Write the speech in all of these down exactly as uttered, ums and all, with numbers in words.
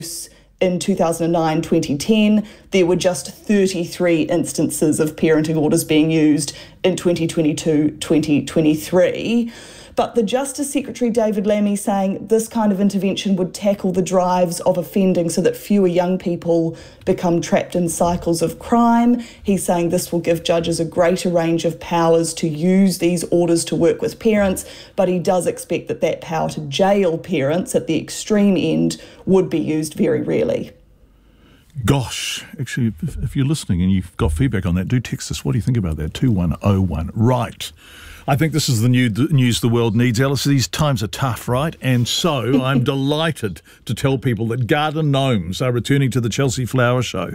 In two thousand nine to twenty ten, there were just thirty-three instances of parenting orders being used in twenty twenty-two to twenty twenty-three. But the Justice Secretary, David Lammy, saying this kind of intervention would tackle the drives of offending so that fewer young people become trapped in cycles of crime. He's saying this will give judges a greater range of powers to use these orders to work with parents, but he does expect that that power to jail parents at the extreme end would be used very rarely. Gosh, actually, if, if you're listening and you've got feedback on that, do text us. What do you think about that? two one oh one. Right. I think this is the new the news the world needs, Alice. These times are tough, right? And so I'm delighted to tell people that garden gnomes are returning to the Chelsea Flower Show.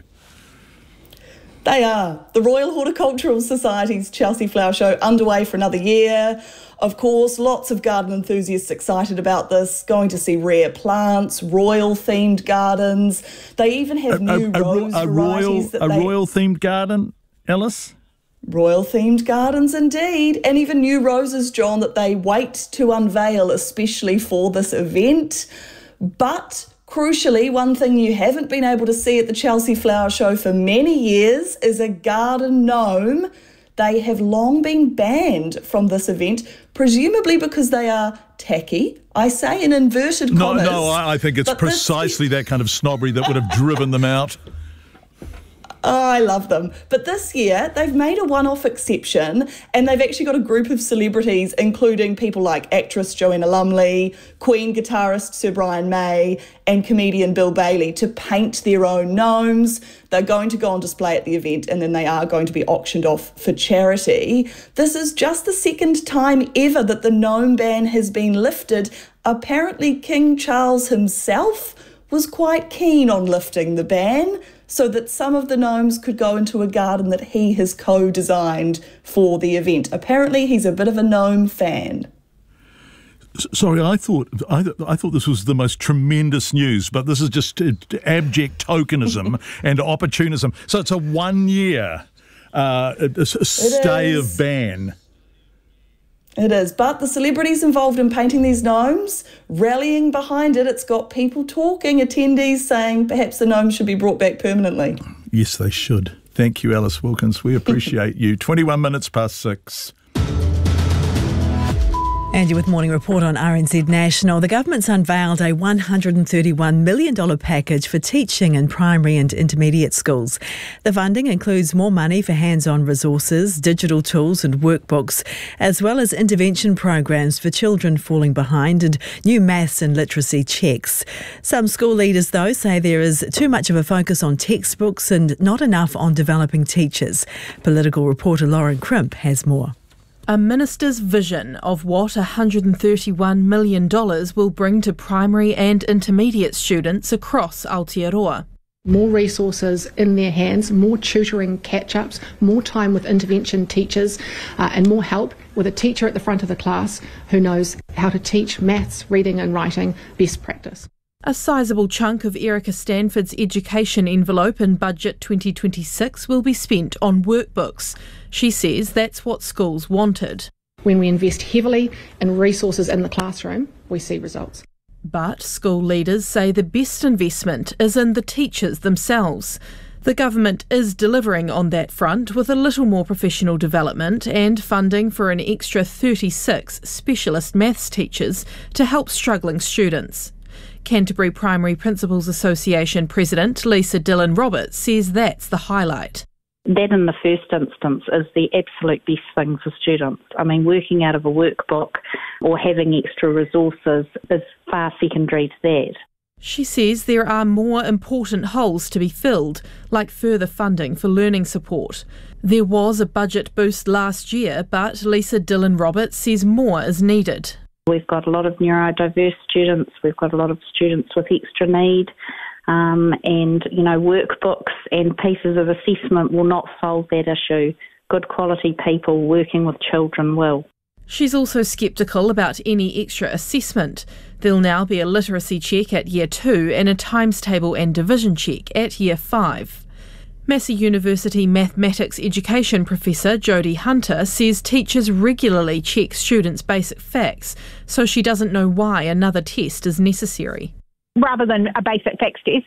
They are. The Royal Horticultural Society's Chelsea Flower Show underway for another year. Of course, lots of garden enthusiasts excited about this, going to see rare plants, royal-themed gardens. They even have a, new a, rose a, a varieties. Royal, that a they... royal-themed garden, Alice? Royal-themed gardens indeed, and even new roses, John, that they wait to unveil especially for this event. But crucially, one thing you haven't been able to see at the Chelsea Flower Show for many years is a garden gnome. They have long been banned from this event, presumably because they are tacky. I say in inverted commas. No, no, I, I think it's precisely this... that kind of snobbery that would have driven them out. Oh, I love them. But this year, they've made a one-off exception, and they've actually got a group of celebrities, including people like actress Joanna Lumley, Queen guitarist Sir Brian May, and comedian Bill Bailey, to paint their own gnomes. They're going to go on display at the event, and then they are going to be auctioned off for charity. This is just the second time ever that the gnome ban has been lifted. Apparently, King Charles himself was quite keen on lifting the ban, so that some of the gnomes could go into a garden that he has co-designed for the event. Apparently, he's a bit of a gnome fan. Sorry, I thought I, I thought this was the most tremendous news, but this is just abject tokenism and opportunism. So it's a one-year uh, a stay of ban. It is, but the celebrities involved in painting these gnomes, rallying behind it, it's got people talking, attendees saying perhaps the gnomes should be brought back permanently. Yes, they should. Thank you, Alice Wilkins. We appreciate you. twenty-one minutes past six. And you're with Morning Report on R N Z National. The government's unveiled a one hundred thirty-one million dollars package for teaching in primary and intermediate schools. The funding includes more money for hands-on resources, digital tools and workbooks, as well as intervention programs for children falling behind and new maths and literacy checks. Some school leaders, though, say there is too much of a focus on textbooks and not enough on developing teachers. Political reporter Lauren Crimp has more. A minister's vision of what one hundred thirty-one million dollars will bring to primary and intermediate students across Aotearoa. More resources in their hands, more tutoring catch-ups, more time with intervention teachers uh, and more help with a teacher at the front of the class who knows how to teach maths, reading and writing best practice. A sizable chunk of Erica Stanford's education envelope in Budget twenty twenty-six will be spent on workbooks. She says that's what schools wanted. When we invest heavily in resources in the classroom, we see results. But school leaders say the best investment is in the teachers themselves. The government is delivering on that front with a little more professional development and funding for an extra thirty-six specialist maths teachers to help struggling students. Canterbury Primary Principals Association President Lisa Dillon-Roberts says that's the highlight. That in the first instance is the absolute best thing for students. I mean, working out of a workbook or having extra resources is far secondary to that. She says there are more important holes to be filled, like further funding for learning support. There was a budget boost last year, but Lisa Dillon-Roberts says more is needed. We've got a lot of neurodiverse students, we've got a lot of students with extra need, um, and, you know, workbooks and pieces of assessment will not solve that issue. Good quality people working with children will. She's also sceptical about any extra assessment. There'll now be a literacy check at year two and a times table and division check at year five. Massey University mathematics education professor Jodie Hunter says teachers regularly check students' basic facts, so she doesn't know why another test is necessary. rather than a basic facts test.